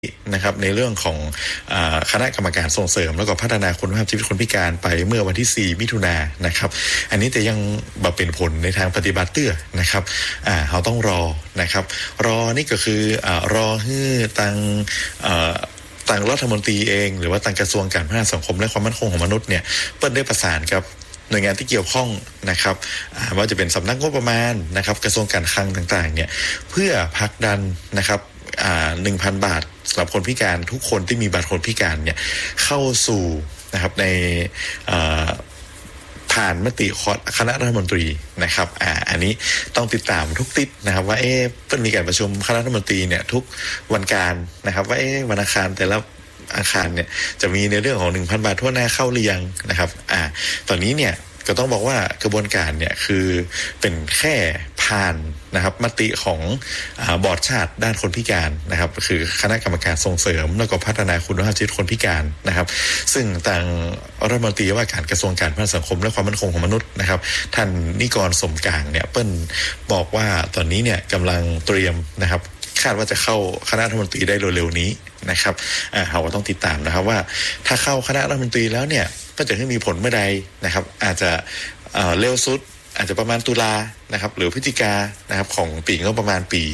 นะครับในเรื่องของคณะกรรมการส่งเสริมแล้วก็พัฒนาคุณภาพชีวิตคนพิการไปเมื่อวันที่4มิถุนายนนะครับอันนี้แต่ยังบ่เป็นผลในทางปฏิบัติเตื้อนะครับเราต้องรอนะครับรอนี่ก็คือรอให้ต่างรัฐมนตรีเองหรือว่าต่างกระทรวงการพัฒนาสังคมและความมั่นคงของมนุษย์เนี่ยเปิ้ลได้ประสานกับหน่วยงานที่เกี่ยวข้องนะครับว่าจะเป็นสำนักงบประมาณนะครับกระทรวงการคลังต่างๆเนี่ยเพื่อผลักดันนะครับ1,000 บาทสำหรับคนพิการทุกคนที่มีบัตรคนพิการเนี่ยเข้าสู่นะครับในผ่านมติคณะรัฐมนตรีนะครับอันนี้ต้องติดตามทุกติดนะครับว่าเพิ่งมีการประชุมคณะรัฐมนตรีเนี่ยทุกวันการนะครับว่าวันอังคารแต่ละอาคารเนี่ยจะมีในเรื่องของ 1,000 บาททั่วหน้าเข้าหรือยังนะครับตอนนี้เนี่ยก็ต้องบอกว่ากระบวนการเนี่ยคือเป็นแค่ผ่านนะครับมติของบอร์ดชาติด้านคนพิการนะครับคือคณะกรรมการส่งเสริมแล้วก็พัฒนาคุณภาพชีวิตคนพิการนะครับซึ่งทางรัฐมนตรีว่าการกระทรวงการพัฒนาสังคมและความมั่นคงของมนุษย์นะครับท่านนิกรสมกลางเนี่ยเปิ้ลบอกว่าตอนนี้เนี่ยกำลังเตรียมนะครับคาดว่าจะเข้าคณะรัฐมนตรีได้เร็วๆนี้นะครับเราก็ต้องติดตามนะครับว่าถ้าเข้าคณะรัฐมนตรีแล้วเนี่ยก็จะให้มีผลเมื่อใดนะครับอาจจะเร็วสุดอาจจะประมาณตุลานะครับหรือพฤศจิกานะครับของปีงบประมาณปี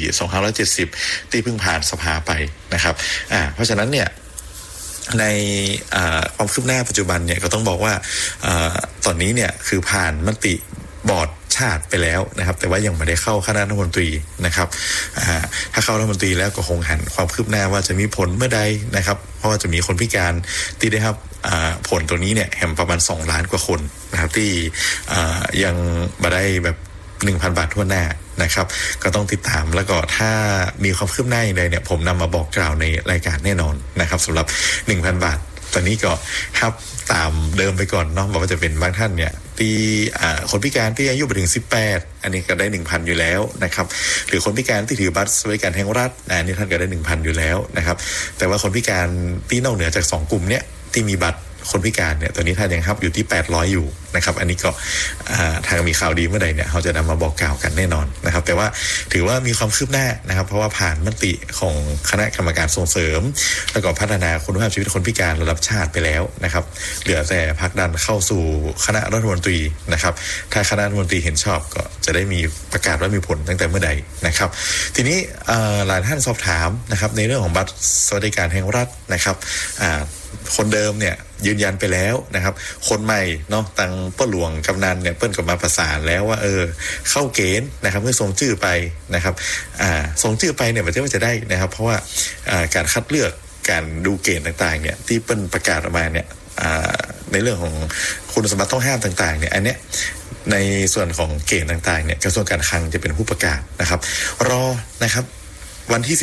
2570ที่เพิ่งผ่านสภาไปนะครับเพราะฉะนั้นเนี่ยในความคืบหน้าปัจจุบันเนี่ยก็ต้องบอกว่าตอนนี้เนี่ยคือผ่านมติบอร์ดชาติไปแล้วนะครับแต่ว่ายังไม่ได้เข้าคณะรัฐมนตรีนะครับถ้าเข้ารัฐมนตรีแล้วก็คงหันความคืบหน้าว่าจะมีผลเมื่อใดนะครับเพราะว่าจะมีคนพิการที่ได้รับผลตัวนี้เนี่ยแห่งประมาณ2 ล้านกว่าคนนะครับที่ยังไม่ได้แบบ 1,000 บาททั่วหน้านะครับก็ต้องติดตามแล้วก็ถ้ามีความคืบหน้าอย่างใดเนี่ยผมนำมาบอกกล่าวในรายการแน่นอนนะครับสำหรับ 1,000 บาทตอนนี้ก็ครับตามเดิมไปก่อนเนาะบอกว่าจะเป็นบางท่านเนี่ยที่คนพิการที่อายุไปถึง18อันนี้ก็ได้ 1,000 อยู่แล้วนะครับหรือคนพิการที่ถือบัตรสวัสดิการแห่งรัฐอันนี้ท่านก็ได้ 1,000 อยู่แล้วนะครับแต่ว่าคนพิการที่นอกเหนือจาก2 กลุ่มเนี้ยที่มีบัตรคนพิการเนี่ยตอนนี้ท่านยังครับอยู่ที่800อยู่นะครับอันนี้ก็ทางมีข่าวดีเมื่อใดเนี่ยเขาจะนำมาบอกกล่าวกันแน่นอนนะครับแต่ว่าถือว่ามีความคืบหน้านะครับเพราะว่าผ่านมติของคณะกรรมการส่งเสริมแล้วก็พัฒนาคุณภาพชีวิตคนพิการระดับชาติไปแล้วนะครับเหลือแต่ผลักดันเข้าสู่คณะรัฐมนตรีนะครับถ้าคณะรัฐมนตรีเห็นชอบก็จะได้มีประกาศว่ามีผลตั้งแต่เมื่อใดนะครับทีนี้หลายท่านสอบถามนะครับในเรื่องของบัตรสวัสดิการแห่งรัฐนะครับคนเดิมเนี่ยยืนยันไปแล้วนะครับคนใหม่เนาะตังป้าหลวงกำนันเนี่ยเปิ้ลก็มาประสานแล้วว่าเข้าเกณฑ์นะครับเพื่อส่งชื่อไปนะครับส่งชื่อไปเนี่ยมันจะได้นะครับเพราะว่าการคัดเลือกการดูเกณฑ์ต่างๆเนี่ยที่เปิ้ลประกาศออกมาเนี่ยในเรื่องของคุณสมบัติต้องห้ามต่างๆเนี่ยอันเนี้ยในส่วนของเกณฑ์ต่างๆเนี่ยกระทรวงการคลังจะเป็นผู้ประกาศนะครับรอนะครับวันที่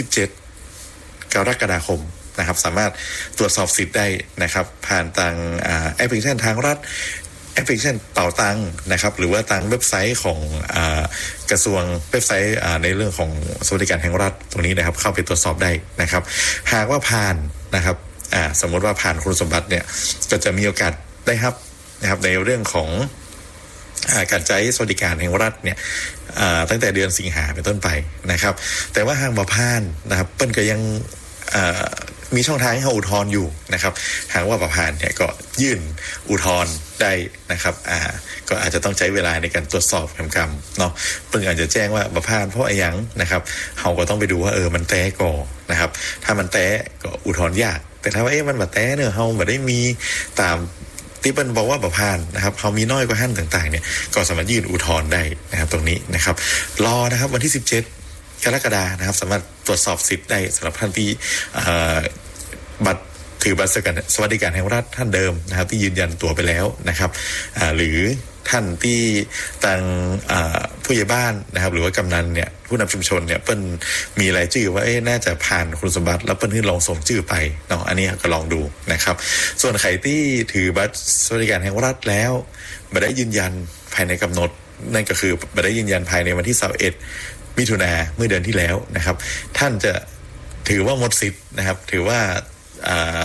17 กรกฎาคมนะครับสามารถตรวจสอบสิทธิ์ได้นะครับผ่านทางแอปพลิเคชันทางรัฐแอปพลิเคชันเป๋าตังนะครับหรือว่าทางเว็บไซต์ของกระทรวงเว็บไซต์ในเรื่องของสวัสดิการแห่งรัฐตรงนี้นะครับเข้าไปตรวจสอบได้นะครับหากว่าผ่านนะครับสมมติว่าผ่านคุณสมบัติเนี่ยก็จะมีโอกาสได้ครับนะครับในเรื่องของการใช้สวัสดิการแห่งรัฐเนี่ยตั้งแต่เดือนสิงหาเป็นต้นไปนะครับแต่ว่าหากบ่ผ่านนะครับเปิ้ลก็ยังมีช่องทางให้เขาอุทธรณ์อยู่นะครับหากว่าประพานเนี่ยก็ยื่นอุทธรณ์ได้นะครับก็อาจจะต้องใช้เวลาในการตรวจสอบคำเนาะเพิ่งอาจจะแจ้งว่าประพานเพราะอะไรยังนะครับเขาก็ต้องไปดูว่ามันแต้ก่อนะครับถ้ามันแต้ก็อุทธรณ์ยากแต่ถ้าว่ามันบ่แต้เนี่ยเขาไม่ได้มีตามที่เปิ้ลบอกว่าประพานนะครับเขามีน้อยกว่าหั่นต่างๆเนี่ยก็สามารถยื่นอุทธรณ์ได้นะครับตรงนี้นะครับรอนะครับวันที่17 กรกฎาคมนะครับสามารถตรวจสอบสิทธิ์ได้สำหรับท่านที่บัตรถือบัตรสวัสดิการแห่งรัฐท่านเดิมนะครับที่ยืนยันตัวไปแล้วนะครับหรือท่านที่ทางผู้ใหญ่บ้านนะครับหรือว่ากำนันเนี่ยผู้นำชุมชนเนี่ยเปิ้ลมีรายชื่อว่าน่าจะผ่านคุณสมบัติแล้วเปิ้ลที่ลองส่งชื่อไปเนาะอันนี้ก็ลองดูนะครับส่วนใครที่ถือบัตรสวัสดิการแห่งรัฐแล้วไม่ได้ยืนยันภายในกำหนดนั่นก็คือไม่ได้ยืนยันภายในวันที่21 มิถุนายนเมื่อเดือนที่แล้วนะครับท่านจะถือว่าหมดสิทธิ์นะครับถือว่าบ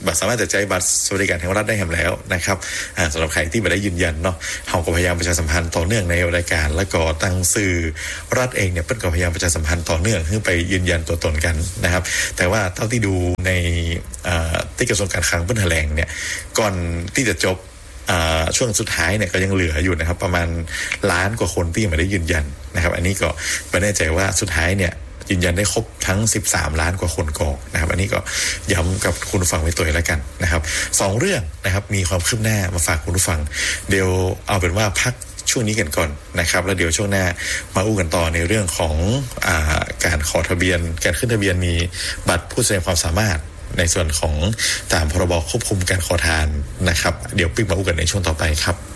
บัตรสามารถจะใช้บัตรสวัสดิการแห่งรัฐได้แห่งแล้วนะครับสำหรับใครที่ไม่ได้ยืนยันเนาะเราก็พยายามประชาสัมพันธ์ต่อเนื่องในรายการแล้วก็ตั้งสื่อรัฐเองเนี่ยเพิ่นก็พยายามประชาสัมพันธ์ต่อเนื่องเพื่อไปยืนยันตัวตนกันนะครับแต่ว่าเท่าที่ดูในที่กระทรวงการคลังเพิ่นแถลงเนี่ยก่อนที่จะจบช่วงสุดท้ายเนี่ยก็ยังเหลืออยู่นะครับประมาณล้านกว่าคนที่ยังไม่ได้ยืนยันนะครับอันนี้ก็ไม่แน่ใจว่าสุดท้ายเนี่ยยืนยันได้ครบทั้ง13ล้านกว่าคนก่อนนะครับอันนี้ก็ย้ำกับคุณผู้ฟังไว้ตัวแล้วกันนะครับ2เรื่องนะครับมีความคืบหน้ามาฝากคุณผู้ฟังเดี๋ยวเอาเป็นว่าพักช่วงนี้กันก่อนนะครับแล้วเดี๋ยวช่วงหน้ามาอู้กันต่อในเรื่องของการขอทะเบียนการขึ้นทะเบียนมีบัตรผู้แสดงความสามารถในส่วนของตามพรบควบคุมการขอทานนะครับเดี๋ยวปิ๊กมาอู้กันในช่วงต่อไปครับ